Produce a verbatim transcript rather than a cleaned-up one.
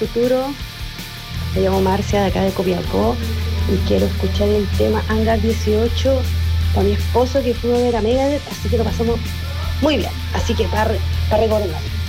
futuro. Me llamo Marcia, de acá de Copiapó, y quiero escuchar el tema Hangar dieciocho para mi esposo que fue a ver a Megadeth, así que lo pasamos muy bien. Así que para, para recordar.